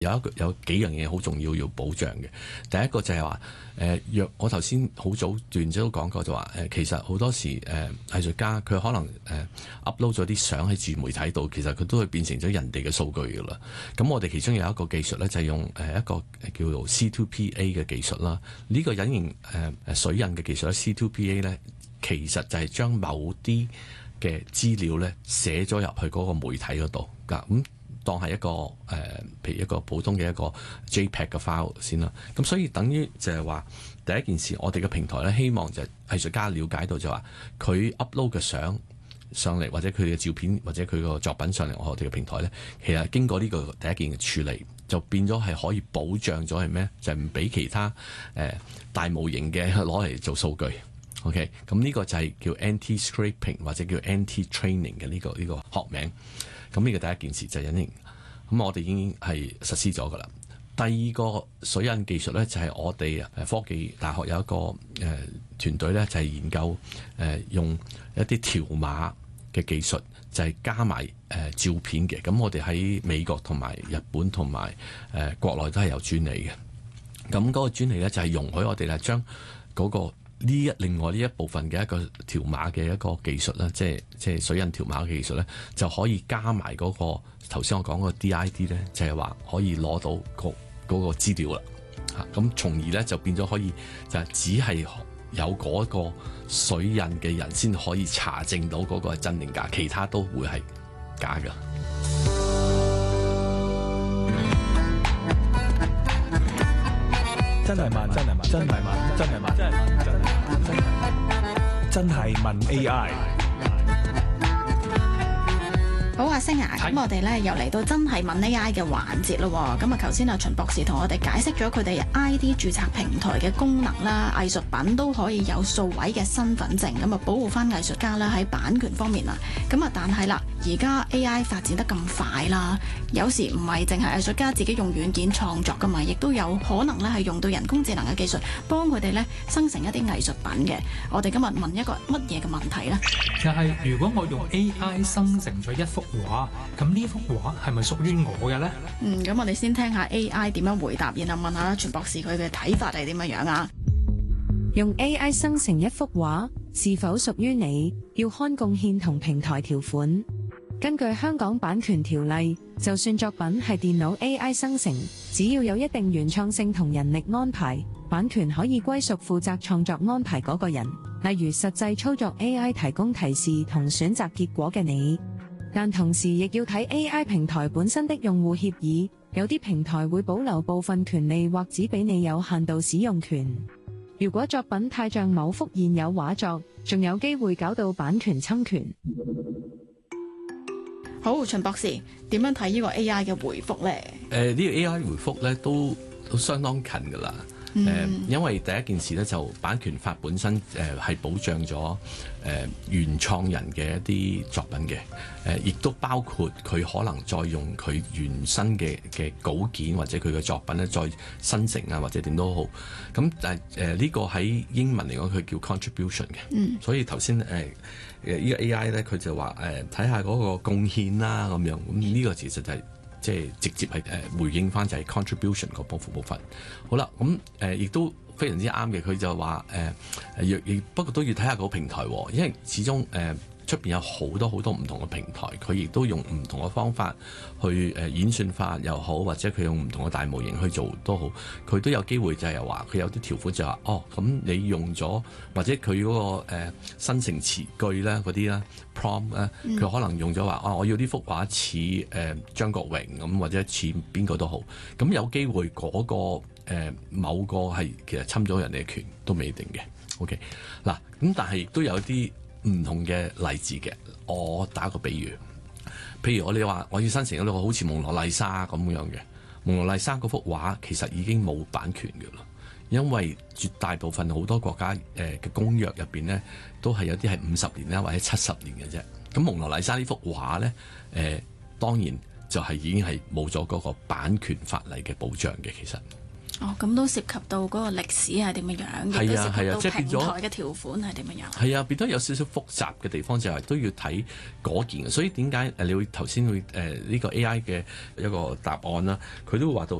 有幾樣嘢好重要保障嘅。第一個就係話若我頭先好早段都講過就話其實好多時藝術家佢可能upload 咗啲相喺自媒體度，其實佢都會變成咗人哋嘅數據㗎啦。咁我哋其中有一個技術咧，就係用一個叫做 C2PA 嘅技術啦。呢個隱形水印嘅技術咧 C2PA 咧，其實就係將某啲嘅資料咧寫咗入去嗰個媒體嗰度㗎。咁當係一個譬如一個普通嘅一個 JPEG 嘅 file 先啦。咁所以等於就係話第一件事，我哋嘅平台咧希望就係藝術家了解到就話佢 upload 嘅相上嚟，或者佢嘅照片或者佢個作品上嚟我哋嘅平台咧，其實經過呢個第一件嘅處理，就變咗係可以保障咗係咩？就係唔俾其他大模型嘅攞嚟做數據。OK， 咁呢個就係叫 anti-scraping 或者叫 anti-training 嘅呢個學名。咁呢個第一件事就係隱形，咁我哋已經係實施咗噶啦。第二個水印技術咧，就係我哋科技大學有一個團隊咧，就係研究用一啲條碼嘅技術，就係加埋照片嘅。咁我哋喺美國同埋日本同埋國內都係有專利嘅。咁嗰個專利咧就係容許我哋咧將嗰個另外呢一部分嘅一個條碼嘅一個技術啦，即係水印條碼嘅技術咧，就可以加埋嗰個頭先我講個 DID 咧，就係話可以攞到嗰個資料啦。咁從而咧就變咗可以就只係有嗰個水印嘅人先可以查證到嗰個係真定假，其他都會係假㗎。 真係問，真係問，真係問，真係問，真係問，真係問 AI。 好啊，星啊，咁我哋咧又嚟到真係問 AI 嘅環節咯。咁啊，頭先阿秦博士同我哋解釋咗佢哋 ID 註冊平台嘅功能啦，藝術品都可以有數位嘅身份證，咁啊保護翻藝術家啦喺版權方面啊。咁啊，但係啦，而家 AI 發展得咁快啦，有時唔係淨係藝術家自己用軟件創作噶嘛，亦都有可能咧係用到人工智能嘅技術幫佢哋咧生成一啲藝術品嘅。我哋今日問一個乜嘢嘅問題咧？ 就係如果我用 AI 生成咗一幅畫，咁呢幅畫係咪屬於我嘅呢？ 咁我哋先聽下 AI 點樣回答，然後問下秦博士佢嘅睇法係點樣啊？ 用 AI 生成一幅畫是否屬於你，要看貢獻同平台條款。根據香港版權條例，就算作品係電腦 AI 生成，只要有一定原創性同人力安排，版權可以歸屬負責創作安排嗰個人，例如實際操作 AI 提供提示同選擇結果嘅你。但同時亦要睇 AI 平台本身的用戶協議，有啲平台會保留部分權利或只俾你有限度使用權。如果作品太像某幅現有畫作，仲有機會搞到版權侵權。 好，秦博士點樣睇呢個 AI 嘅回覆呢？ 呢個 AI 回覆咧都相當近㗎啦。因為第一件事咧就版權法本身係保障咗原創人嘅一啲作品嘅，亦都包括佢可能再用佢原生嘅稿件或者佢嘅作品咧再生成啊或者點都好。咁但係呢個喺英文嚟講佢叫 contribution 嘅，所以頭先呢個 AI 咧佢就話睇下嗰個貢獻啦咁樣，咁呢個其實就係即係直接係回應翻就係 contribution 個部分。好啦，咁亦都非常之啱嘅。佢就話不過都要睇下個平台，因為始終出邊有好多唔同嘅平台，佢亦都用唔同嘅方法去演算法又好，或者佢用唔同嘅大模型去做都好，佢都有機會就係話佢有啲條款就話咁你用咗或者佢嗰個生成詞句咧嗰啲啦 prompt 咧，佢可能用咗話我要呢幅畫似張國榮咁，或者似邊個都好，咁有機會嗰個某個係其實侵咗人哋嘅權都未定嘅。OK 嗱，咁但係亦都有啲唔同嘅例子嘅，我打個比喻，譬如我哋話我要生成一個好似蒙羅麗莎咁樣嘅，蒙羅麗莎嗰幅畫其實已經冇版權嘅啦，因為絕大部分好多國家嘅公約入邊咧，都係有啲係50年啦或者70年嘅啫。咁蒙羅麗莎呢幅畫咧，當然就係已經係冇咗嗰個版權法例嘅保障嘅，其實。 哦，咁都涉及到嗰個歷史係點樣樣，亦都涉及到平台嘅條款係點樣樣。 係啊，變咗有少少複雜嘅地方就係都要睇嗰件，所以點解你會頭先會呢個 AI 嘅一個答案啦，佢都會話到